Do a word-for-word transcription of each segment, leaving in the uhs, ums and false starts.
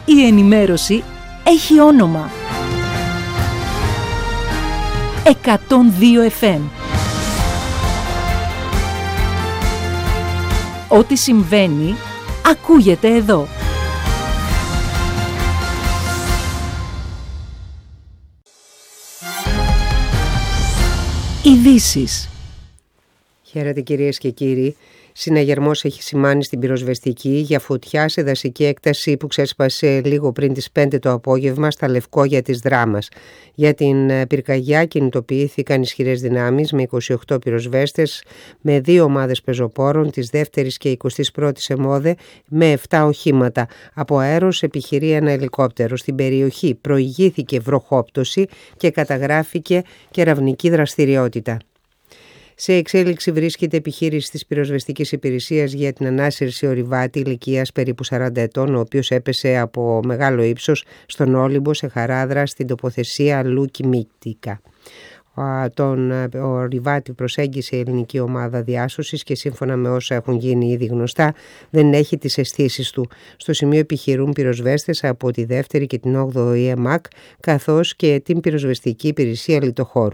Η ενημέρωση έχει όνομα. εκατόν δύο εφ εμ. Ό,τι συμβαίνει, ακούγεται εδώ. Ειδήσεις. Χαίρετε κυρίες και κύριοι. Συναγερμός έχει σημάνει στην πυροσβεστική για φωτιά σε δασική έκταση που ξέσπασε λίγο πριν τις πέντε το απόγευμα στα Λευκόγια της Δράμας. Για την πυρκαγιά κινητοποιήθηκαν ισχυρές δυνάμεις με είκοσι οκτώ πυροσβέστες, με δύο ομάδες πεζοπόρων της δεύτερης και εικοστής πρώτης ΕΜΟΔΕ, με επτά οχήματα. Από αέρος επιχειρεί ένα ελικόπτερο. Στην περιοχή προηγήθηκε βροχόπτωση και καταγράφηκε κεραυνική δραστηριότητα. Σε εξέλιξη βρίσκεται επιχείρηση της πυροσβεστικής υπηρεσίας για την ανάσυρση ορειβάτη ηλικίας περίπου σαράντα ετών, ο οποίος έπεσε από μεγάλο ύψος στον Όλυμπο σε Χαράδρα στην τοποθεσία Λούκι Μύκτικα. Τον ορειβάτη προσέγγισε η ελληνική ομάδα διάσωσης και σύμφωνα με όσα έχουν γίνει ήδη γνωστά δεν έχει τις αισθήσεις του. Στο σημείο επιχειρούν πυροσβέστες από τη δεύτερη και την όγδοη ΕΜΑΚ καθώς και την πυροσβεστική υπηρεσία λιτοχώρου.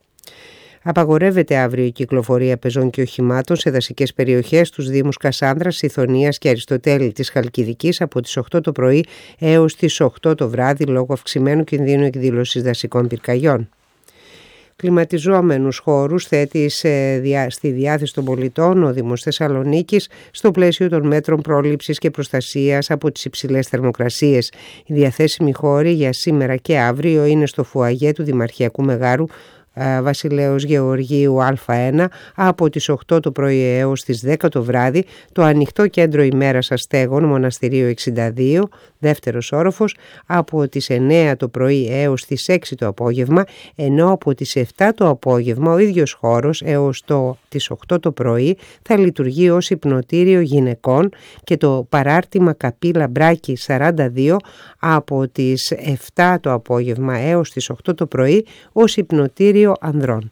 Απαγορεύεται αύριο η κυκλοφορία πεζών και οχημάτων σε δασικές περιοχές στους Δήμους Κασάνδρας, Σιθωνίας και Αριστοτέλη της Χαλκιδικής από τις οκτώ το πρωί έως τις οκτώ το βράδυ λόγω αυξημένου κινδύνου εκδήλωσης δασικών πυρκαγιών. Κλιματιζόμενους χώρους θέτει σε, στη διάθεση των πολιτών ο Δήμος Θεσσαλονίκης στο πλαίσιο των μέτρων πρόληψης και προστασίας από τις υψηλές θερμοκρασίες. Οι διαθέσιμοι χώροι για σήμερα και αύριο είναι στο φουαγέ του Δημαρχιακού Μεγάρου Βασιλέως Γεωργίου Α1 από τις οκτώ το πρωί έως τις δέκα το βράδυ, το ανοιχτό κέντρο ημέρας αστέγων Μοναστηρίου εξήντα δύο, δεύτερος όροφος, από τις εννέα το πρωί έως τις έξι το απόγευμα, ενώ από τις επτά το απόγευμα ο ίδιος χώρος έως το, τις οκτώ το πρωί θα λειτουργεί ως υπνοτήριο γυναικών και το παράρτημα Καπή Λαμπράκη σαράντα δύο από τις επτά το απόγευμα έως τις οκτώ το πρωί ως υπνοτήριο ανδρών.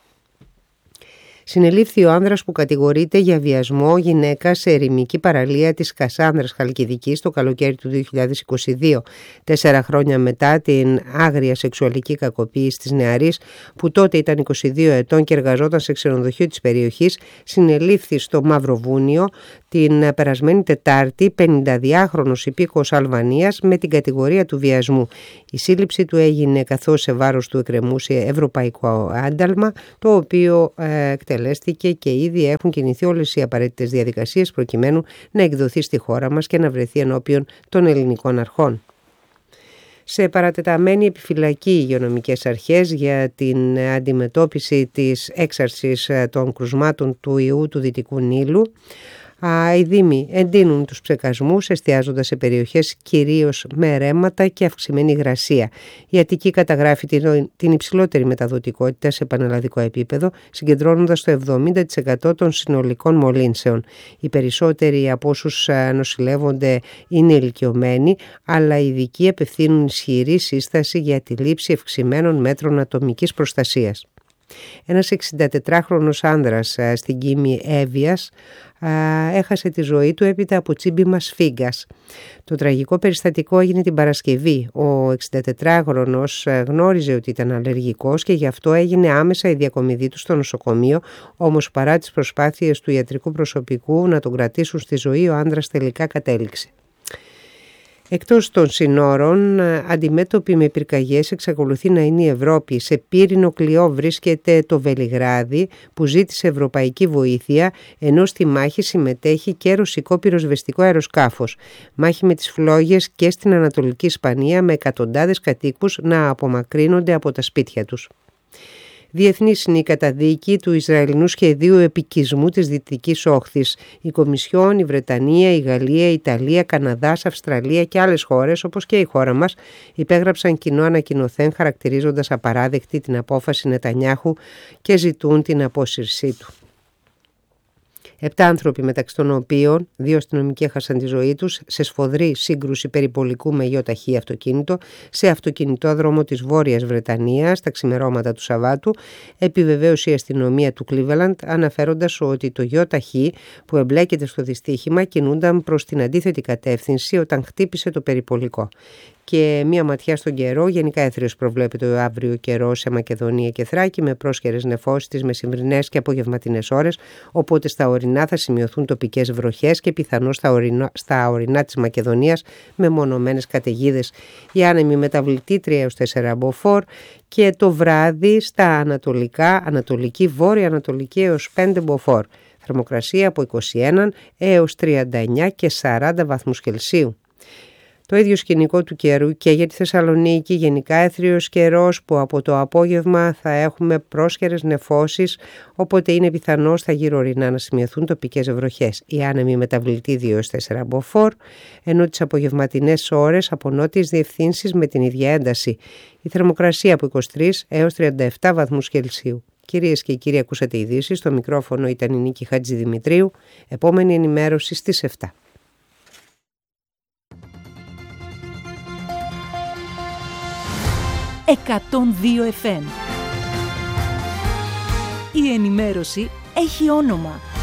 Συνελήφθη ο άνδρας που κατηγορείται για βιασμό γυναίκα σε ερημική παραλία της Κασάνδρας Χαλκιδικής το καλοκαίρι του δύο χιλιάδες είκοσι δύο, τέσσερα χρόνια μετά την άγρια σεξουαλική κακοποίηση της νεαρής που τότε ήταν είκοσι δύο ετών και εργαζόταν σε ξενοδοχείο της περιοχής. Συνελήφθη στο Μαυροβούνιο την περασμένη Τετάρτη πενηνταδυάχρονος υπήκοος Αλβανίας με την κατηγορία του βιασμού. Η σύλληψη του έγινε καθώς σε βάρος του εκκρεμούσε ευρωπαϊκό άνταλμα, το οποίο ε, εκτελέστηκε και ήδη έχουν κινηθεί όλες οι απαραίτητες διαδικασίες προκειμένου να εκδοθεί στη χώρα μας και να βρεθεί ενώπιον των ελληνικών αρχών. Σε παρατεταμένη επιφυλακή οι υγειονομικές αρχές για την αντιμετώπιση της έξαρσης των κρουσμάτων του ιού του Δυτικού Νείλου. Οι Δήμοι εντείνουν τους ψεκασμούς εστιάζοντας σε περιοχές κυρίως με ρέματα και αυξημένη υγρασία. Η Αττική καταγράφει την υψηλότερη μεταδοτικότητα σε πανελλαδικό επίπεδο, συγκεντρώνοντας το εβδομήντα τοις εκατό των συνολικών μολύνσεων. Οι περισσότεροι από όσους νοσηλεύονται είναι ηλικιωμένοι, αλλά οι ειδικοί απευθύνουν ισχυρή σύσταση για τη λήψη ευξημένων μέτρων ατομικής προστασίας. Ένας εξηντατετράχρονος άνδρας στην Κίμη Εύβοιας έχασε τη ζωή του έπειτα από τσίμπημα σφίγγας. Το τραγικό περιστατικό έγινε την Παρασκευή. Ο εξηντατετράχρονος γνώριζε ότι ήταν αλλεργικός και γι' αυτό έγινε άμεσα η διακομιδή του στο νοσοκομείο, όμως παρά τις προσπάθειες του ιατρικού προσωπικού να τον κρατήσουν στη ζωή, ο άνδρας τελικά κατέληξε. Εκτός των συνόρων, αντιμέτωπη με πυρκαγιές εξακολουθεί να είναι η Ευρώπη. Σε πύρινο κλειό βρίσκεται το Βελιγράδι που ζήτησε ευρωπαϊκή βοήθεια, ενώ στη μάχη συμμετέχει και ρωσικό πυροσβεστικό αεροσκάφος. Μάχη με τις φλόγες και στην Ανατολική Ισπανία με εκατοντάδες κατοίκους να απομακρύνονται από τα σπίτια τους. Διεθνής είναι η καταδίκη του Ισραηλινού σχεδίου επικισμού της Δυτικής Όχθης. Η Κομισιόν, η Βρετανία, η Γαλλία, η Ιταλία, Καναδάς, Αυστραλία και άλλες χώρες, όπως και η χώρα μας, υπέγραψαν κοινό ανακοινωθέν χαρακτηρίζοντας απαράδεκτη την απόφαση Νετανιάχου και ζητούν την απόσυρσή του. Επτά άνθρωποι, μεταξύ των οποίων δύο αστυνομικοί έχασαν τη ζωή τους σε σφοδρή σύγκρουση περιπολικού με ιοταχή αυτοκίνητο σε αυτοκινητόδρομο της Βόρειας Βρετανίας τα ξημερώματα του Σαββάτου, επιβεβαίωσε η αστυνομία του Cleveland, αναφέροντας ότι το ιοταχή που εμπλέκεται στο δυστύχημα κινούνταν προς την αντίθετη κατεύθυνση όταν χτύπησε το περιπολικό. Και μία ματιά στον καιρό. Γενικά έθριος προβλέπεται ο αύριο καιρό σε Μακεδονία και Θράκη με πρόσχερες νεφώσεις τις μεσημβρινές και απογευματινές ώρες, οπότε στα ορεινά θα σημειωθούν τοπικές βροχές και πιθανώς στα ορεινά, στα ορεινά της Μακεδονίας με μονομένες καταιγίδες. Η άνεμη μεταβλητή τρία έως τέσσερα μποφόρ και το βράδυ στα ανατολικά, ανατολική, βόρεια ανατολική έως πέντε μποφόρ. Θερμοκρασία από είκοσι ένα έως τριάντα εννιά και σαράντα βαθμούς Κελσίου. Το ίδιο σκηνικό του καιρού και για τη Θεσσαλονίκη, γενικά έθριος καιρός που από το απόγευμα θα έχουμε πρόσχερες νεφώσεις, οπότε είναι πιθανό στα γύρω ορεινά να σημειωθούν τοπικές βροχές. Η άνεμη μεταβλητή δύο έως τέσσερα μποφόρ, ενώ τις απογευματινές ώρες από νότιες διευθύνσεις με την ίδια ένταση. Η θερμοκρασία από είκοσι τρία έως τριάντα επτά βαθμούς Κελσίου. Κυρίες και κύριοι, ακούσατε ειδήσεις. Στο μικρόφωνο ήταν η Νίκη Χατζηδημητρίου. Επόμενη ενημέρωση στις επτά. εκατόν δύο εφ εμ. Η ενημέρωση έχει όνομα.